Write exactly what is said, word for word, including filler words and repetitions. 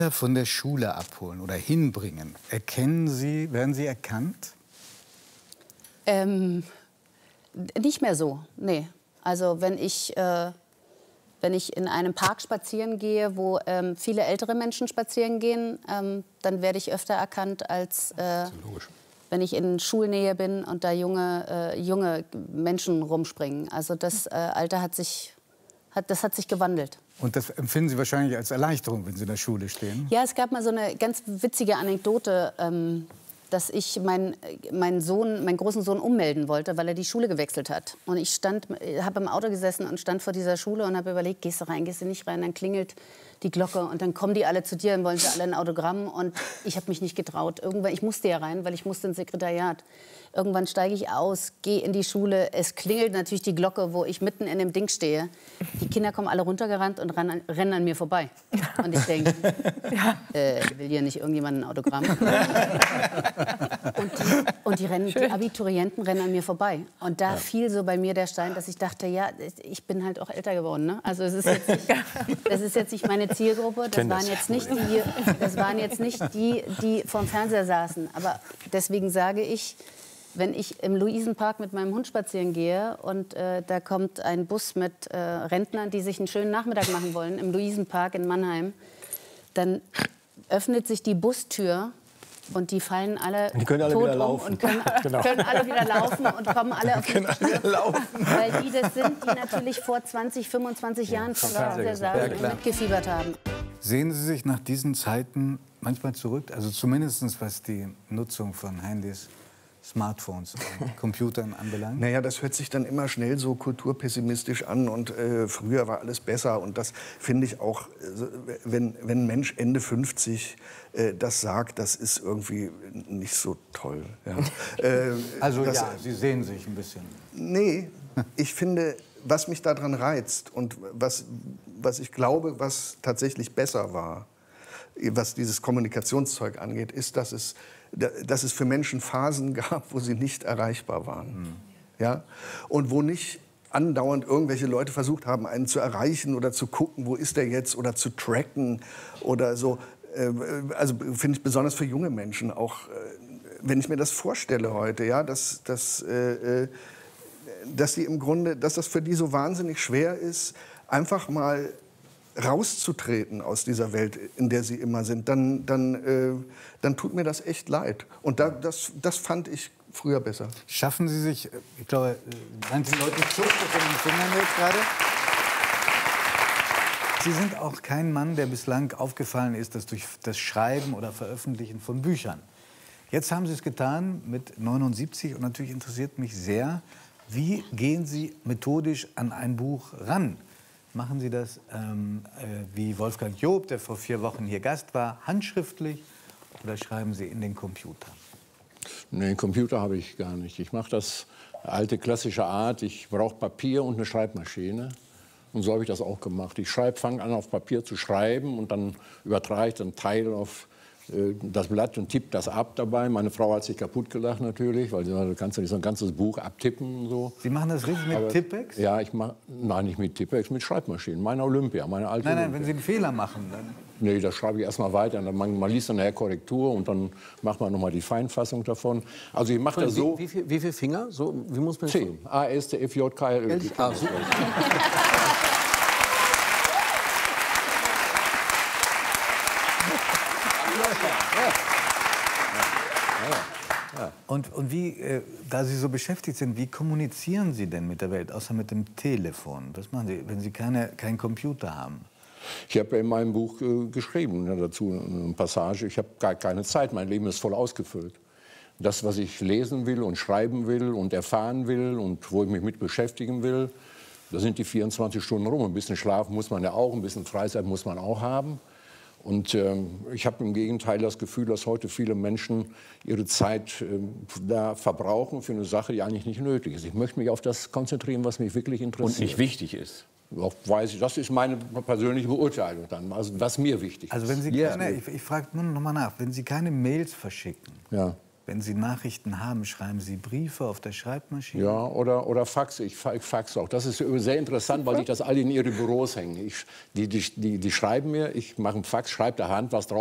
Von der Schule abholen oder hinbringen. Erkennen Sie, werden Sie erkannt? Ähm, nicht mehr so, nee. Also wenn ich, äh, wenn ich in einem Park spazieren gehe, wo ähm, viele ältere Menschen spazieren gehen, ähm, dann werde ich öfter erkannt, als äh, wenn ich in Schulnähe bin und da junge, äh, junge Menschen rumspringen. Also das äh, Alter hat sich, hat, das hat sich gewandelt. Und das empfinden Sie wahrscheinlich als Erleichterung, wenn Sie in der Schule stehen? Ja, es gab mal so eine ganz witzige Anekdote, ähm, dass ich meinen mein Sohn, meinen großen Sohn ummelden wollte, weil er die Schule gewechselt hat. Und ich stand, habe im Auto gesessen und stand vor dieser Schule und habe überlegt, gehst du rein, gehst du nicht rein, dann klingelt die Glocke und dann kommen die alle zu dir und wollen sie alle ein Autogramm. Und ich habe mich nicht getraut. Irgendwann, ich musste ja rein, weil ich musste ins Sekretariat. Irgendwann steige ich aus, gehe in die Schule. Es klingelt natürlich die Glocke, wo ich mitten in dem Ding stehe. Die Kinder kommen alle runtergerannt und rennen, rennen an mir vorbei. Und ich denke, ja. äh, will hier nicht irgendjemand ein Autogramm? Und die, und die, rennen, die Abiturienten rennen an mir vorbei. Und da ja. fiel so bei mir der Stein, dass ich dachte, ja, ich bin halt auch älter geworden. Ne? Also es ist jetzt nicht, das ist jetzt nicht meine Zielgruppe. Das waren jetzt nicht die, das waren jetzt nicht die, die vorm Fernseher saßen. Aber deswegen sage ich, wenn ich im Luisenpark mit meinem Hund spazieren gehe und äh, da kommt ein Bus mit äh, Rentnern, die sich einen schönen Nachmittag machen wollen, im Luisenpark in Mannheim, dann öffnet sich die Bustür und die fallen alle die können alle tot wieder um laufen. und können, genau. können alle wieder laufen und kommen alle auf die Tür. Weil die das sind, die natürlich vor zwanzig, fünfundzwanzig ja, Jahren vom Fernseher saßen und mitgefiebert haben. Sehen Sie sich nach diesen Zeiten manchmal zurück? Also zumindest was die Nutzung von Handys, Smartphones und Computern anbelangt? Naja, das hört sich dann immer schnell so kulturpessimistisch an und äh, früher war alles besser. Und das finde ich auch, äh, wenn, wenn ein Mensch Ende fünfzig äh, das sagt, das ist irgendwie nicht so toll. Ja. äh, also das, ja, Sie sehen sich ein bisschen. Nee, ich finde, was mich daran reizt und was, was ich glaube, was tatsächlich besser war, was dieses Kommunikationszeug angeht, ist, dass es dass es für Menschen Phasen gab, wo sie nicht erreichbar waren. Mhm. Ja? Und wo nicht andauernd irgendwelche Leute versucht haben, einen zu erreichen oder zu gucken, wo ist der jetzt, oder zu tracken oder so. Also finde ich besonders für junge Menschen auch, wenn ich mir das vorstelle heute, ja, dass, dass, äh, dass die im Grunde, dass das für die so wahnsinnig schwer ist, einfach mal rauszutreten aus dieser Welt, in der sie immer sind, dann, dann, äh, dann tut mir das echt leid. Und da, das, das fand ich früher besser. Schaffen Sie sich, ich glaube, manchen Leuten zuckt es in den Fingern jetzt gerade. Sie sind auch kein Mann, der bislang aufgefallen ist, dass durch das Schreiben oder Veröffentlichen von Büchern. Jetzt haben Sie es getan mit neunundsiebzig und natürlich interessiert mich sehr, wie gehen Sie methodisch an ein Buch ran? Machen Sie das ähm, äh, wie Wolfgang Job, der vor vier Wochen hier Gast war, handschriftlich, oder schreiben Sie in den Computer? Nee, den Computer habe ich gar nicht. Ich mache das alte klassische Art. Ich brauche Papier und eine Schreibmaschine. Und so habe ich das auch gemacht. Ich fange an, auf Papier zu schreiben und dann übertrage ich einen Teil auf äh, das Blatt und tippe das ab dabei. Meine Frau hat sich kaputt gelacht natürlich, weil sie sagt, du kannst ja nicht so ein ganzes Buch abtippen und so. Sie machen das richtig mit Aber, Tippex? Ja, ich mache, nein, nicht mit Tippex, mit Schreibmaschinen. Meine Olympia, meine alte Nein, nein, Olympia. wenn Sie einen Fehler machen, dann... Nee, das schreibe ich erst mal weiter. Man, man liest dann nachher Korrektur und dann macht man noch mal die Feinfassung davon. Also ich mache das so... Wie, wie, viel, wie viele Finger? So, wie muss man zehn. A, S, T, F, J, K, L. Ah, super. Und, und wie, äh, da Sie so beschäftigt sind, wie kommunizieren Sie denn mit der Welt, außer mit dem Telefon? Was machen Sie, wenn Sie keine, keinen Computer haben? Ich habe in meinem Buch äh, geschrieben, ja, dazu eine Passage, ich habe gar keine Zeit, mein Leben ist voll ausgefüllt. Das, was ich lesen will und schreiben will und erfahren will und wo ich mich mit beschäftigen will, da sind die vierundzwanzig Stunden rum. Ein bisschen Schlaf muss man ja auch, ein bisschen Freizeit muss man auch haben. Und ähm, ich habe im Gegenteil das Gefühl, dass heute viele Menschen ihre Zeit ähm, da verbrauchen für eine Sache, die eigentlich nicht nötig ist. Ich möchte mich auf das konzentrieren, was mich wirklich interessiert. Und nicht wichtig ist. Auch weiß ich, das ist meine persönliche Beurteilung dann, also was mir wichtig ist. Also wenn Sie ja. keine, ich, ich frage nur noch mal nach, wenn Sie keine Mails verschicken, ja. Wenn Sie Nachrichten haben, schreiben Sie Briefe auf der Schreibmaschine? Ja, oder, oder Fax. Ich, ich fax auch. Das ist sehr interessant, weil ich das alle in ihre Büros hänge. Ich, die, die, die, die schreiben mir, ich mache einen Fax, schreibe der Hand was drauf.